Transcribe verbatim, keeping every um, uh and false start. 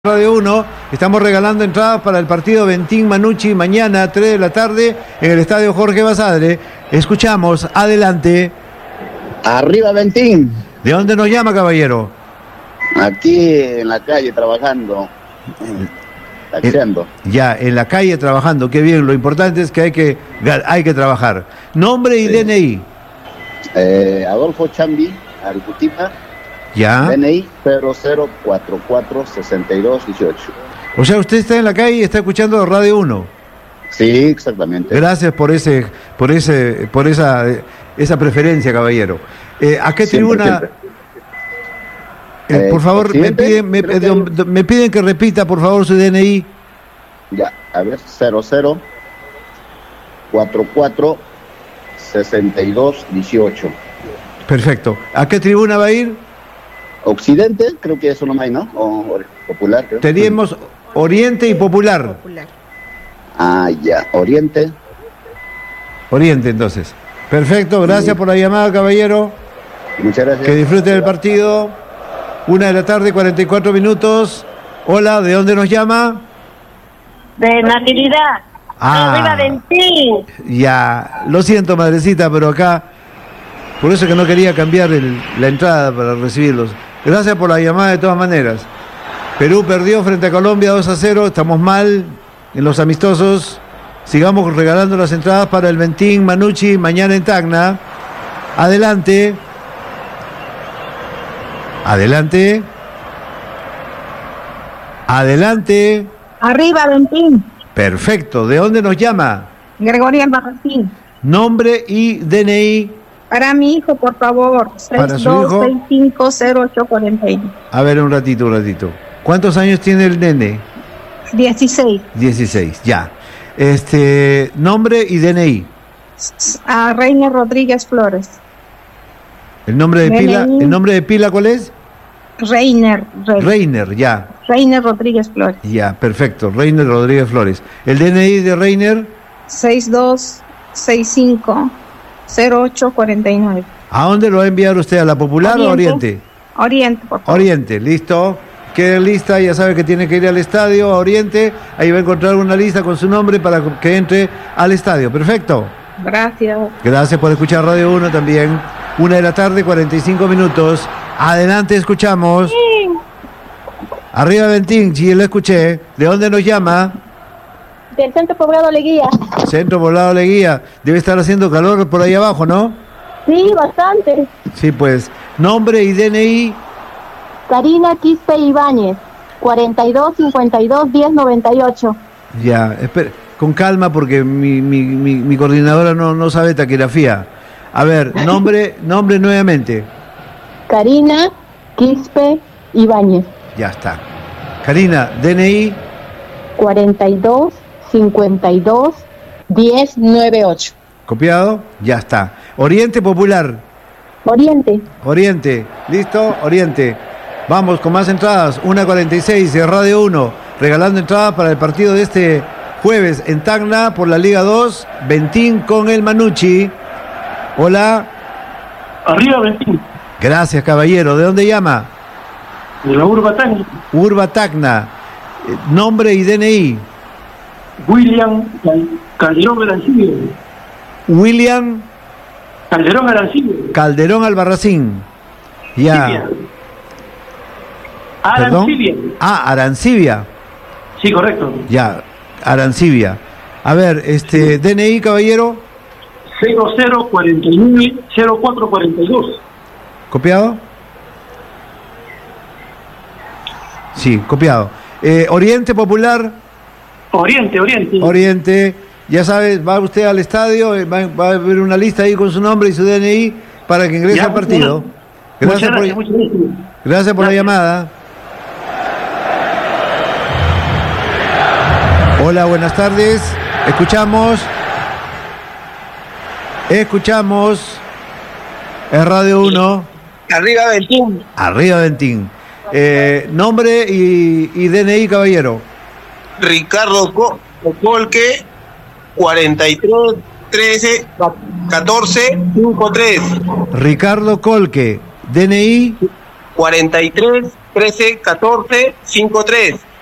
Radio uno, estamos regalando entradas para el partido Ventín-Manucci mañana tres de la tarde en el estadio Jorge Basadre. Escuchamos, adelante. Arriba Ventín. ¿De dónde nos llama, caballero? Aquí en la calle trabajando, taxiando. Eh, ya, en la calle trabajando, qué bien, lo importante es que hay que, hay que trabajar. Nombre y sí. D N I. Eh, Adolfo Chambi, Aricutipa. Ya. D N I cero cero cuatro cuatro seis dos uno ocho. O sea, usted está en la calle y está escuchando Radio uno. Sí, exactamente. Gracias por ese, por ese, por esa, esa preferencia, caballero. Eh, ¿A qué Siempre, tribuna? siempre. Eh, por Eh, favor, me piden, me, creo que- me piden que repita, por favor, su D N I. Ya, a ver, cero cero cuatro cuatro seis dos uno ocho. Perfecto. ¿A qué tribuna va a ir? Occidente, creo que eso no hay, ¿no? O, o popular, creo. Tenemos Oriente y Popular. Ah, ya, Oriente. Oriente, entonces. Perfecto, gracias Sí. por la llamada, caballero. Muchas gracias. Que disfruten del partido. Una de la tarde, cuarenta y cuatro minutos. Hola, ¿de dónde nos llama? De Natividad. Ah. Arriba Ventín. Ya, lo siento, madrecita, pero acá, por eso que no quería cambiar el- la entrada para recibirlos. Gracias por la llamada de todas maneras. Perú perdió frente a Colombia dos a cero, estamos mal en los amistosos. Sigamos regalando las entradas para el Ventín-Manucci mañana en Tacna. Adelante. Adelante. Adelante. Arriba Ventín. Perfecto. ¿De dónde nos llama? Gregorio Albarracín. Nombre y D N I. Para mi hijo, por favor. Para su hijo. seis dos seis cinco cero ocho cuatro uno. A ver, un ratito, un ratito. ¿Cuántos años tiene el nene? dieciséis. dieciséis, ya. Este, nombre y D N I. A Reiner Rodríguez Flores. ¿El nombre de D N I. pila, el nombre de pila cuál es? Reiner. Re- Reiner, ya. Reiner Rodríguez Flores. Ya, perfecto. Reiner Rodríguez Flores. ¿El D N I de Reiner? seis dos seis cinco cero ocho cuatro nueve. ¿A dónde lo va a enviar usted? ¿A la Popular o Oriente? Oriente, por favor. Oriente, listo. Queda lista, ya sabe que tiene que ir al estadio, a Oriente. Ahí va a encontrar una lista con su nombre para que entre al estadio. Perfecto. Gracias. Gracias por escuchar Radio uno también. Una de la tarde, cuarenta y cinco minutos. Adelante, escuchamos. Arriba Ventín, sí, lo escuché. ¿De dónde nos llama? Del Centro Poblado Leguía. Centro Poblado Leguía. Debe estar haciendo calor por ahí abajo, ¿no? Sí, bastante. Sí, pues. Nombre y D N I. Karina Quispe Ibáñez, cuarenta y dos cincuenta y dos diez noventa y ocho. Ya, espera, con calma porque mi, mi, mi, mi coordinadora no, no sabe taquigrafía. A ver, nombre, nombre nuevamente. Karina Quispe Ibáñez, Ya está. Karina, D N I. cuarenta y dos cincuenta y dos diez noventa y ocho. ¿Copiado? Ya está. Oriente Popular. Oriente. Oriente. ¿Listo? Oriente. Vamos con más entradas. una cuarenta y seis de Radio uno. Regalando entradas para el partido de este jueves en Tacna por la Liga dos. Ventín con el Manucci. Hola. Arriba Ventín, Gracias, caballero. ¿De dónde llama? de la Urba Tacna, Urba Tacna. Eh, Nombre y D N I. William Cal- Calderón Arancibia, William Calderón Arancibia, Calderón Albarracín. Ya. Arancibia. ¿Perdón? Arancibia, Ah, Arancibia. sí, correcto, Ya. Arancibia. A ver, este, D N I, caballero. cero cero cuarenta y nueve cero cuatro cuarenta y dos. ¿Copiado? Sí, copiado. Eh, Oriente Popular, Oriente, Oriente, Oriente, ya sabes, va usted al estadio, eh, va, va a haber una lista ahí con su nombre y su D N I para que ingrese Ya, al partido. muchas Gracias gracias, por, muchas gracias. gracias por la Gracias. llamada. Hola, buenas tardes. Escuchamos. Escuchamos. Es Radio uno. Arriba Ventín, Arriba Ventín. Eh, nombre y, y D N I, caballero. Ricardo Co- Colque, cuarenta y tres trece catorce cincuenta y tres. Ricardo Colque. D N I. cuarenta y tres trece, catorce, cincuenta y tres.